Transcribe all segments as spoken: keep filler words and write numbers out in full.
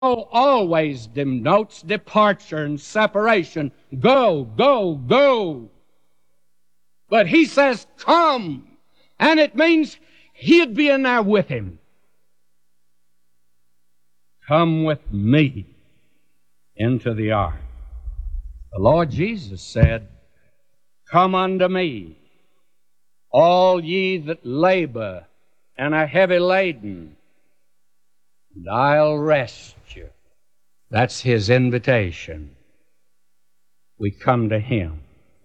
always denotes departure and separation. Go, go, go. But he says, come. And it means he'd be in there with him. Come with me into the ark. The Lord Jesus said, come unto me, all ye that labor and are heavy laden, and I'll rest you. That's his invitation. We come to him.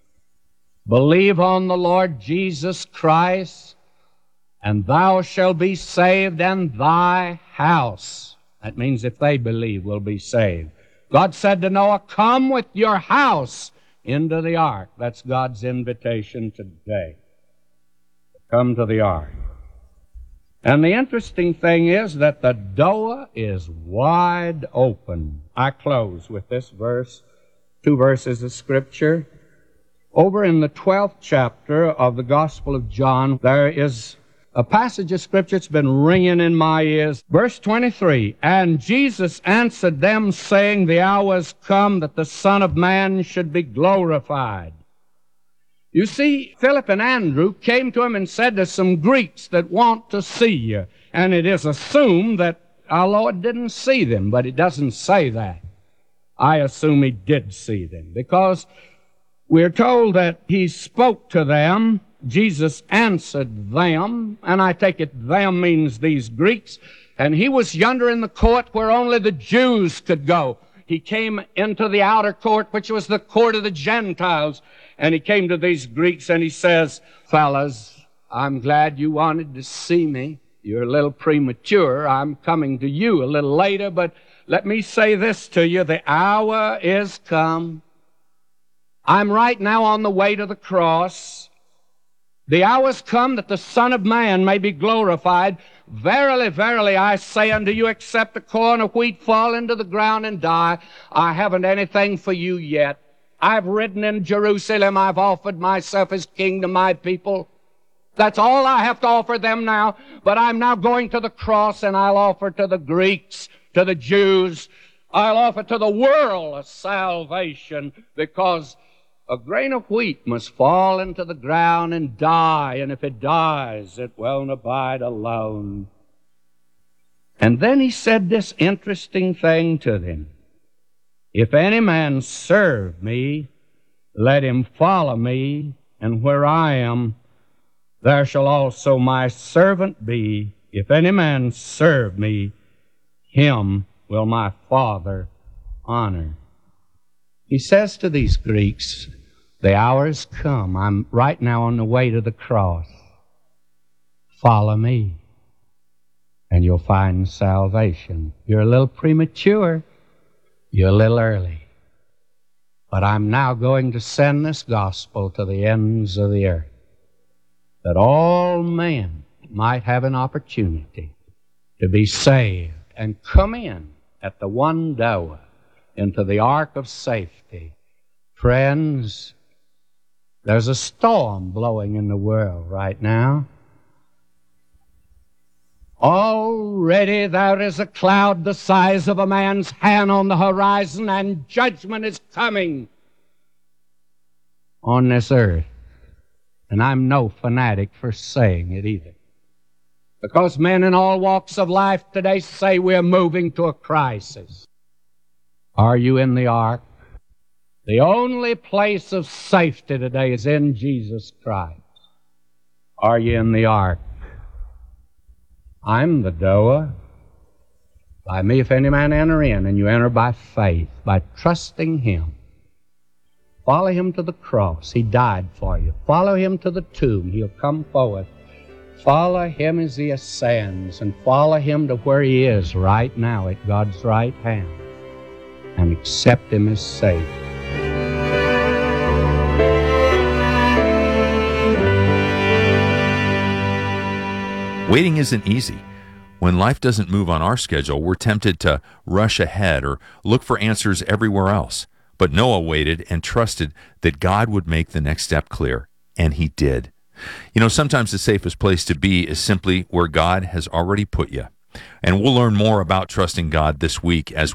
Believe on the Lord Jesus Christ, and thou shalt be saved, and thy house. That means if they believe, will be saved. God said to Noah, come with your house into the ark. That's God's invitation today. Come to the ark. And the interesting thing is that the door is wide open. I close with this verse, two verses of Scripture. Over in the twelfth chapter of the Gospel of John, there is a passage of Scripture that's been ringing in my ears. Verse twenty-three, and Jesus answered them, saying, the hour is come that the Son of Man should be glorified. You see, Philip and Andrew came to him and said, there's some Greeks that want to see you. And it is assumed that our Lord didn't see them, but it doesn't say that. I assume he did see them, because we're told that he spoke to them. Jesus answered them, and I take it them means these Greeks, and he was yonder in the court where only the Jews could go. He came into the outer court, which was the court of the Gentiles, and he came to these Greeks, and he says, fellas, I'm glad you wanted to see me. You're a little premature. I'm coming to you a little later, but let me say this to you. The hour is come. I'm right now on the way to the cross. The hour's come that the Son of Man may be glorified. Verily, verily, I say unto you, except a corn of wheat fall into the ground and die, I haven't anything for you yet. I've ridden in Jerusalem. I've offered myself as king to my people. That's all I have to offer them now. But I'm now going to the cross, and I'll offer to the Greeks, to the Jews, I'll offer to the world a salvation, because a grain of wheat must fall into the ground and die, and if it dies, it won't abide alone. And then he said this interesting thing to them. If any man serve me, let him follow me, and where I am, there shall also my servant be. If any man serve me, him will my Father honor. He says to these Greeks, the hour's come. I'm right now on the way to the cross. Follow me, and you'll find salvation. You're a little premature. You're a little early. But I'm now going to send this gospel to the ends of the earth, that all men might have an opportunity to be saved and come in at the one door into the ark of safety. Friends, there's a storm blowing in the world right now. Already there is a cloud the size of a man's hand on the horizon, and judgment is coming on this earth. And I'm no fanatic for saying it either, because men in all walks of life today say we're moving to a crisis. Are you in the ark? The only place of safety today is in Jesus Christ. Are you in the ark? I'm the door. By me, if any man enter in, and you enter by faith, by trusting him. Follow him to the cross. He died for you. Follow him to the tomb. He'll come forward. Follow him as he ascends, and follow him to where he is right now at God's right hand, and accept him as Savior. Waiting isn't easy. When life doesn't move on our schedule, we're tempted to rush ahead or look for answers everywhere else. But Noah waited and trusted that God would make the next step clear, and he did. You know, sometimes the safest place to be is simply where God has already put you. And we'll learn more about trusting God this week as